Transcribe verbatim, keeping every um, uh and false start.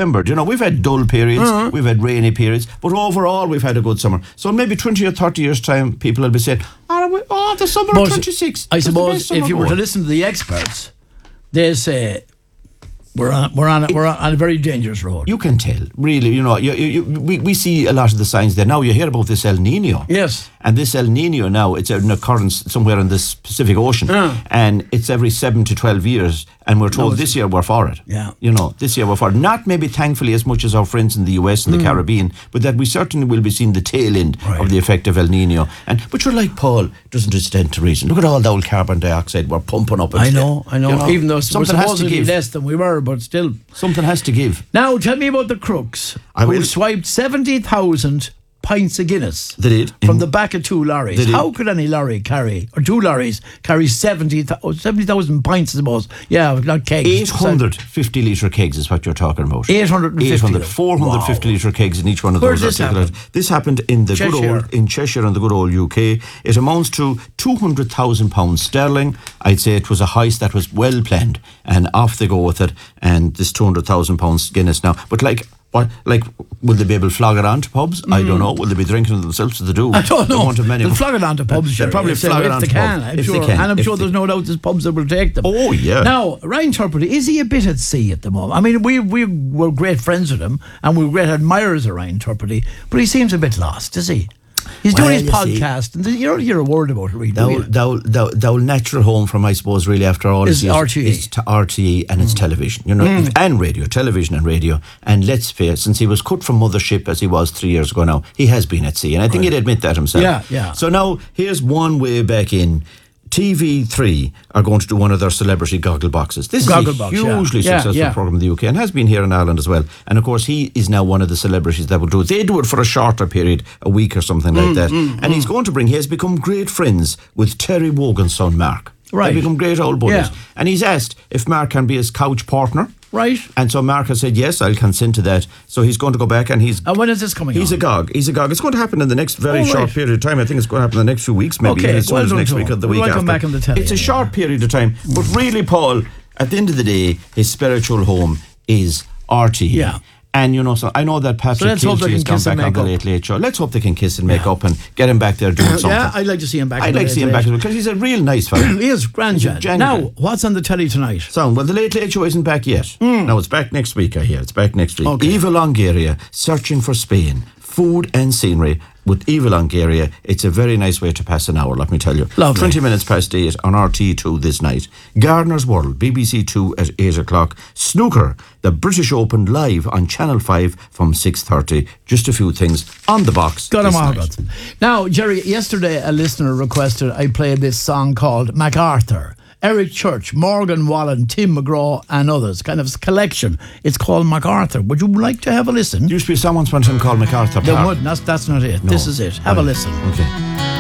September. You know, we've had dull periods, Uh-huh. we've had rainy periods, but overall we've had a good summer. So in maybe twenty or thirty years' time, people will be saying, oh, we- oh the summer But of twenty-six. I was the suppose best summer if you were to going." listen to the experts, they say we're on we're on we're on a very dangerous road. You can tell, really. You know, you, you, you, we, we see a lot of the signs there. Now you hear about this El Nino. Yes. And this El Nino now, it's an occurrence somewhere in this Pacific Ocean. Yeah. And it's every seven to twelve years. And we're told No, this year we're for it. Yeah. You know, this year we're for it. Not maybe thankfully as much as our friends in the U S and the Caribbean, but that we certainly will be seeing the tail end Right. of the effect of El Nino. And But you're like, Paul, doesn't it stand to reason? Look at all the old carbon dioxide we're pumping up. I know, I know. You know, Even though we're something has to supposedly give. less than we were, but still. Something has to give. Now, tell me about the crooks I who will. swiped seventy thousand pints of Guinness They did. from In- the back of two lorries. They did. How could any lorry carry, or two lorries, carry seventy thousand pints, I suppose? Yeah, not kegs. eight hundred fifty litre kegs is what you're talking about. eight hundred fifty. eight hundred, four hundred fifty Wow. litre kegs in each one of Where's those this articulated. happen? This happened in the good Cheshire. old in Cheshire and the good old U K. It amounts to two hundred thousand pounds sterling. I'd say it was a heist that was well planned, and off they go with it. And this two hundred thousand pounds Guinness now, but like. What, like, will they be able to flog it on to pubs? I don't know. Will they be drinking it themselves? They do. I don't They know. won't have many. They'll flog it onto pubs. They'll Jerry. probably If they- flog it if onto they can, pubs. I'm If sure. they can. And I'm If sure they- there's no doubt there's pubs that will take them. Oh, yeah. Now, Ryan Turpity, is he a bit at sea at the moment? I mean, we we were great friends with him, and we were great admirers of Ryan Turpity, but he seems a bit lost, is he? He's Well, doing his you see- podcast, and you don't hear a word about it, really, do Thou, you? thou, thou, thou natural home from, I suppose, really after all Is these years, R T E. is to R T E and it's television, you know, and radio, television and radio. And let's face, since he was cut from Mothership as he was three years ago now, he has been at sea, and I think he'd admit that himself. Yeah, yeah. So now here's one way back in. T V three are going to do one of their celebrity goggle boxes. This Goggle is a box, yeah. hugely Yeah, successful yeah. program in the U K and has been here in Ireland as well. And of course, he is now one of the celebrities that will do it. They do it for a shorter period, a week or something Mm, like that. and he's going to bring, he has become great friends with Terry Wogan's son, Mark. Right. They become great old buddies. Yeah. And he's asked if Mark can be his couch partner. Right. And so Mark has said, yes, I'll consent to that. So he's going to go back and he's... And when is this coming He's on? a gog. He's a gog. It's going to happen in the next very Oh, short right. period of time. I think it's going to happen in the next few weeks, maybe. Okay, as soon well as done next to week him. or the We week might after. come back on the telly, It's a yeah. short period of time. But really, Paul, at the end of the day, his spiritual home is R T E. Yeah. And, you know, so I know that Patrick let's hope they Kilty has can gone kiss and back on make the up. Late Late Show. Let's hope they can kiss and make up and get him back there doing something. Yeah, I'd like to see him back. I'd in the like to see him Late back Late. because he's a real nice fella. He is grand, He's a Jan. Now, genuine- what's on the telly tonight? So, well, the Late Late Show isn't back yet. No, it's back next week, I hear. It's back next week. Okay. Eva Longoria, Searching for Spain, Food and Scenery with Eva Longoria. It's a very nice way to pass an hour, let me tell you. Lovely. twenty minutes past eight on R T E two this night. Gardener's World, B B C two at eight o'clock. Snooker, the British Open live on Channel five from six thirty. Just a few things on the box. Got this him all night. good. Now, Jerry, yesterday a listener requested I play this song called MacArthur. Eric Church, Morgan Wallen, Tim McGraw and others. Kind of collection. It's called MacArthur. Would you like to have a listen? There used to be someone once called MacArthur There Park. would. That's, that's not it. This is it. Have a listen. Okay.